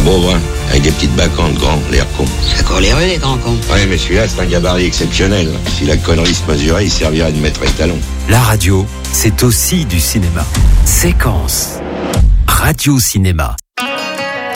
Pauvre, hein, avec des petites bacantes grands, l'air con. Ça court les rues, les grands cons. Ouais, mais celui-là, c'est un gabarit exceptionnel. Si la connerie se mesurait, il servirait de maître étalon. La radio, c'est aussi du cinéma. Séquence. Radio Cinéma.